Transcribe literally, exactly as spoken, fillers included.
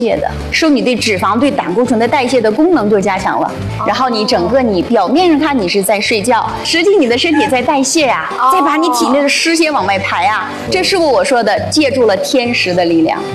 谢的，说你对脂肪、对胆固醇的代谢的功能都加强了，然后你整个你表面上看你是在睡觉，实际你的身体在代谢呀、啊，再把你体内的湿邪往外排啊，这是不是我说的借助了天时的力量？